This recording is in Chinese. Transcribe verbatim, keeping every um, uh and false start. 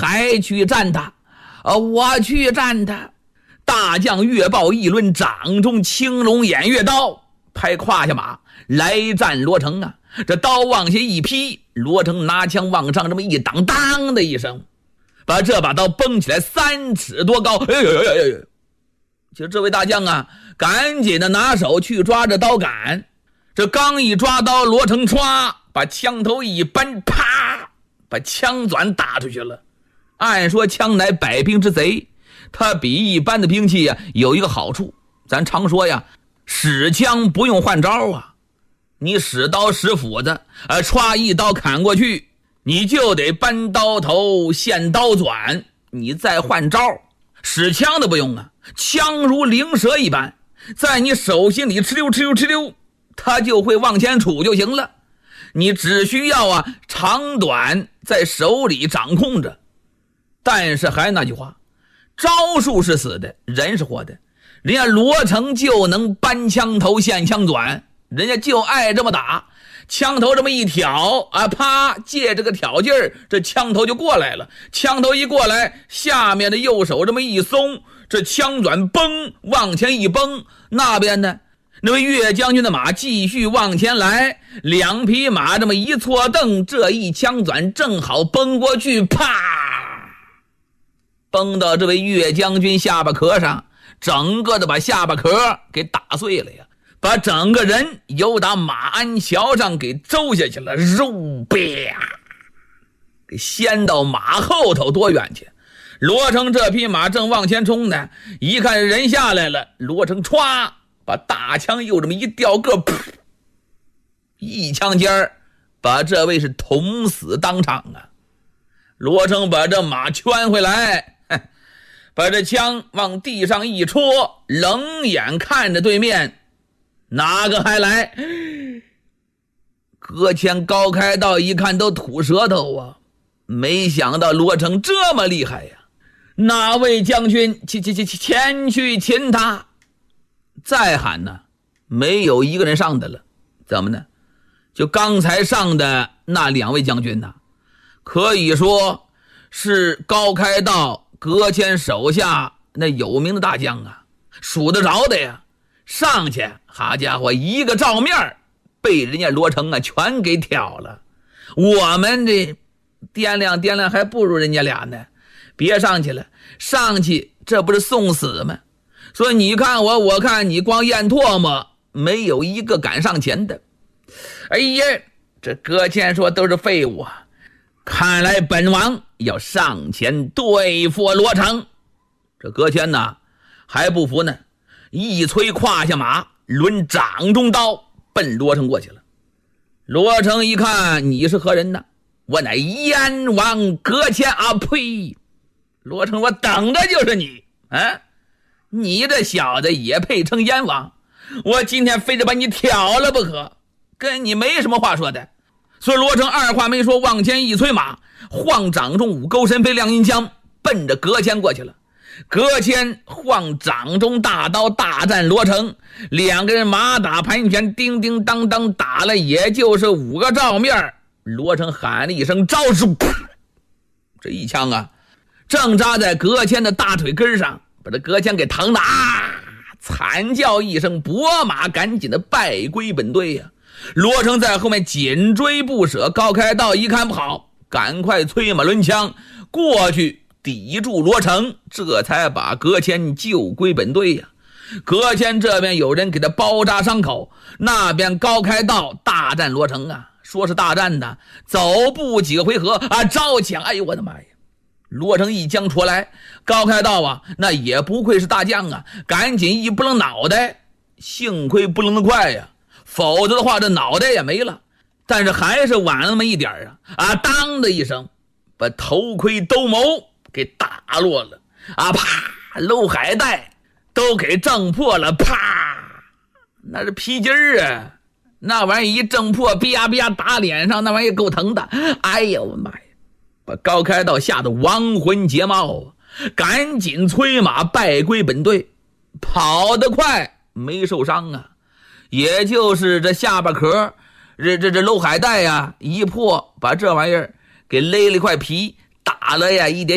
还去战他？呃，我去战他。大将岳豹一抡掌中青龙偃月刀，拍胯下马来战罗成啊！这刀往下一劈，罗成拿枪往上这么一挡，当的一声，把这把刀崩起来三尺多高。哎呦呦呦呦！就这位大将啊，赶紧的拿手去抓着刀杆，这刚一抓刀，罗成歘把枪头一扳，啪，把枪转打出去了。按说枪乃百兵之贼，它比一般的兵器呀、啊、有一个好处，咱常说呀，使枪不用换招啊。你使刀使斧子，呃，歘一刀砍过去，你就得扳刀头现刀转，你再换招。使枪的不用啊，枪如灵蛇一般，在你手心里哧溜哧溜哧溜，它就会往前杵就行了。你只需要啊长短在手里掌控着。但是还那句话，招数是死的，人是活的。人家罗成就能扳枪头现枪转，人家就爱这么打，枪头这么一挑啊，啪，借这个挑劲儿，这枪头就过来了。枪头一过来，下面的右手这么一松，这枪转崩，往前一崩，那边呢，那位岳将军的马继续往前来，两匹马这么一错蹬，这一枪转正好崩过去，啪，崩到这位岳将军下巴壳上，整个的把下巴壳给打碎了呀，把整个人由打马鞍桥上给周下去了，肉啪，给掀到马后头多远去。罗成这匹马正往前冲呢，一看人下来了，罗成歘把大枪又这么一掉个，噗，一枪尖儿把这位是捅死当场啊。罗成把这马圈回来，把这枪往地上一戳，冷眼看着对面，哪个还来？搁浅高开道一看都吐舌头啊，没想到罗成这么厉害呀！哪位将军前前前前去擒他？再喊呢，没有一个人上的了。怎么呢？就刚才上的那两位将军呢，可以说是高开道搁浅手下那有名的大将啊，数得着的呀。上去，好家伙，一个照面被人家罗成啊全给挑了。我们这掂量掂量还不如人家俩呢。别上去了，上去这不是送死吗？说你看我，我看你，光咽唾沫，没有一个敢上前的。哎呀，这搁浅说都是废物啊！看来本王要上前对付罗成。这搁浅呢还不服呢，一催胯下马，抡掌中刀奔罗成过去了。罗成一看，你是何人呢？我乃燕王搁浅啊！呸！罗成，我等的就是你啊！你这小子也配称燕王？我今天非得把你挑了不可，跟你没什么话说的。所以罗成二话没说，往前一催马，晃掌中五钩神飞亮银枪，奔着搁浅过去了。搁浅晃掌中大刀大战罗成，两个人马打盘旋，叮叮当当打了也就是五个照面。罗成喊了一声招数，这一枪啊正扎在搁浅的大腿根上，把这搁浅给疼的啊惨叫一声，拨马赶紧的败归本队呀、啊。罗成在后面紧追不舍，高开道一看不好，赶快催马抡枪过去抵住罗成，这才把搁浅救归本队呀、啊。搁浅这边有人给他包扎伤口，那边高开道大战罗成啊，说是大战的，走步几个回合啊，招抢，哎呦我的妈呀！罗成一将出来，高开道啊，那也不愧是大将啊，赶紧一不楞脑袋，幸亏不楞得快呀、啊，否则的话这脑袋也没了。但是还是晚了那么一点啊，啊，当的一声，把头盔兜鍪给打落了，啊，啪，搂海带都给挣破了，啪，那是皮筋儿啊，那玩意儿一挣破，啪啪打脸上，那玩意儿够疼的，哎呦我妈呀！把高开道吓得亡魂皆冒，赶紧催马败归本队，跑得快没受伤啊，也就是这下巴壳这这这搂海带呀、啊、一破，把这玩意儿给勒了一块皮，打了呀一点